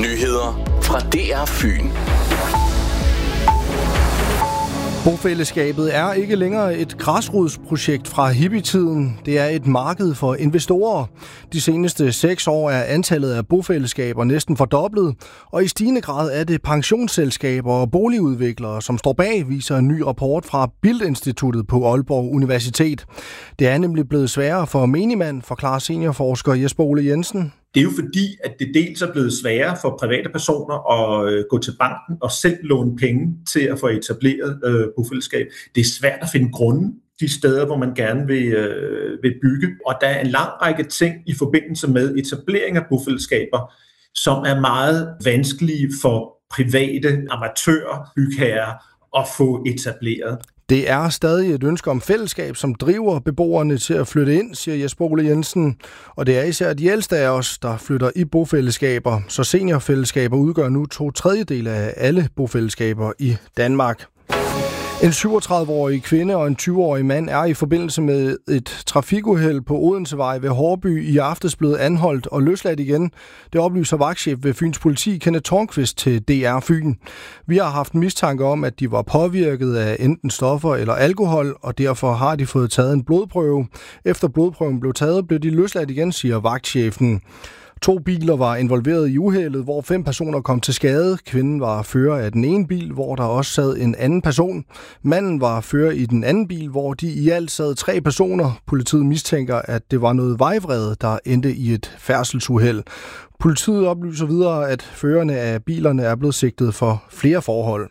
Nyheder fra DR Fyn. Bofællesskabet er ikke længere et græsrodsprojekt fra hippietiden. Det er et marked for investorer. De seneste 6 år er antallet af bofællesskaber næsten fordoblet, og i stigende grad er det pensionsselskaber og boligudviklere, som står bag, viser en ny rapport fra Bildt-instituttet på Aalborg Universitet. Det er nemlig blevet sværere for menigmand, forklarer seniorforsker Jesper Ole Jensen. Det er jo fordi, at det dels er blevet sværere for private personer at gå til banken og selv låne penge til at få etableret bofællesskab. Det er svært at finde grunde de steder, hvor man gerne vil bygge. Og der er en lang række ting i forbindelse med etablering af bofællesskaber, som er meget vanskelige for private amatører, bygherrer at få etableret. Det er stadig et ønske om fællesskab, som driver beboerne til at flytte ind, siger Jesper Ole Jensen. Og det er især de ældste af os, der flytter i bofællesskaber. Så seniorfællesskaber udgør nu 2/3 af alle bofællesskaber i Danmark. En 37-årig kvinde og en 20-årig mand er i forbindelse med et trafikuheld på Odensevej ved Hårby i aftes blevet anholdt og løsladt igen. Det oplyser vagtchef ved Fyns Politi, Kenneth Tornqvist, til DR Fyn. Vi har haft mistanke om, at de var påvirket af enten stoffer eller alkohol, og derfor har de fået taget en blodprøve. Efter blodprøven blev taget, blev de løsladt igen, siger vagtchefen. 2 biler var involveret i uheldet, hvor 5 personer kom til skade. Kvinden var fører af den ene bil, hvor der også sad en anden person. Manden var fører i den anden bil, hvor de i alt sad 3 personer. Politiet mistænker, at det var noget vejvrede, der endte i et færdselsuheld. Politiet oplyser videre, at førerne af bilerne er blevet sigtet for flere forhold.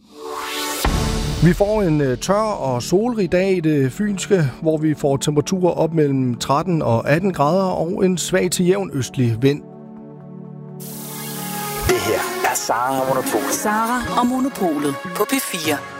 Vi får en tør og solrig dag i det fynske, hvor vi får temperaturer op mellem 13 og 18 grader og en svag til jævn østlig vind. Det her er Sara og Monopolet. Sara og Monopolet på P4.